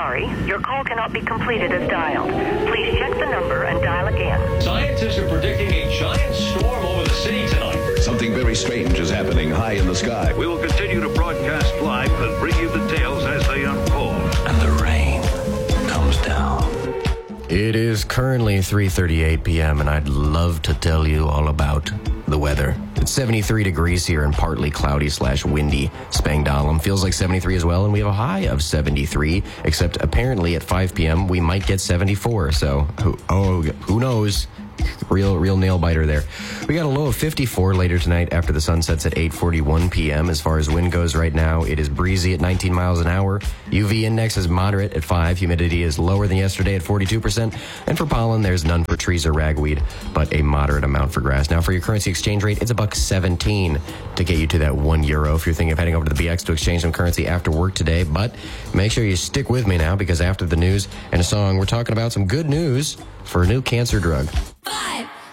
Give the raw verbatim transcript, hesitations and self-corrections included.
sorry. Your call cannot be completed as dialed. Please check the number and dial again. Scientists are predicting a giant storm over the city tonight. Something very strange is happening high in the sky. We will continue to broadcast live and bring you details as they unfold. And the rain comes down. It is currently three thirty-eight p.m. and I'd love to tell you all about the weather. It's seventy-three degrees here and partly cloudy slash windy. Spangdahlem feels like seventy-three as well, and we have a high of seventy-three, except apparently at five p.m. we might get seventy-four, so who, oh, who knows? Real, real nail biter there. We got a low of fifty-four later tonight after the sun sets at eight forty-one p.m. As far as wind goes right now, it is breezy at nineteen miles an hour. U V index is moderate at five. Humidity is lower than yesterday at forty-two percent. And for pollen, there's none for trees or ragweed, but a moderate amount for grass. Now for your currency exchange rate, it's a buck seventeen to get you to that one euro if you're thinking of heading over to the B X to exchange some currency after work today. But make sure you stick with me now, because after the news and a song, we're talking about some good news for a new cancer drug.